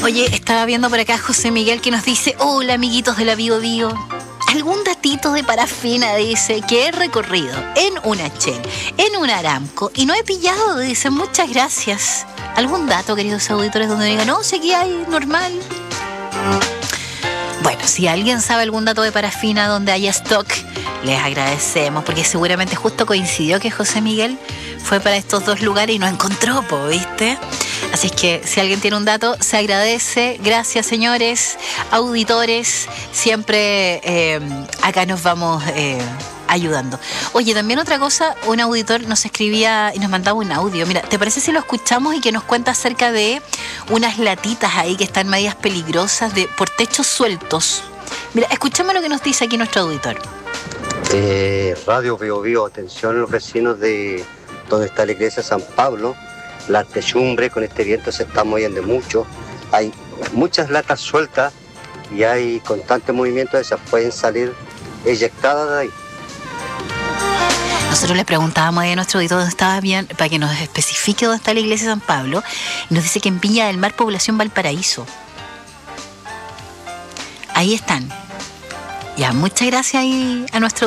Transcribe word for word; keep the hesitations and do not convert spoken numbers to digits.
Oye, estaba viendo por acá a José Miguel que nos dice: hola amiguitos de la Bio Bio. Algún datito de parafina, dice, que he recorrido en una Shell, en un Aramco, y no he pillado, dice, muchas gracias. ¿Algún dato, queridos auditores, donde digan, no, sé aquí hay normal? Bueno, si alguien sabe algún dato de parafina donde haya stock, les agradecemos, porque seguramente justo coincidió que José Miguel fue para estos dos lugares y no encontró, po, ¿viste? Así es que si alguien tiene un dato, se agradece. Gracias, señores, auditores. Siempre eh, acá nos vamos eh, ayudando. Oye, también otra cosa, un auditor nos escribía y nos mandaba un audio. Mira, ¿te parece si lo escuchamos y que nos cuenta acerca de unas latitas ahí que están medias peligrosas de, por techos sueltos? Mira, escuchamos lo que nos dice aquí nuestro auditor. Eh, Radio Bio Bio, atención a los vecinos de donde está la iglesia San Pablo. La techumbre con este viento se está moviendo mucho. Hay muchas latas sueltas y hay constante movimiento de esas. Pueden salir eyectadas de ahí. Nosotros le preguntábamos a nuestro auditor dónde estaba bien, para que nos especifique dónde está la iglesia San Pablo, y nos dice que en Viña del Mar, población Valparaíso. Ahí están. Ya, muchas gracias ahí a nuestro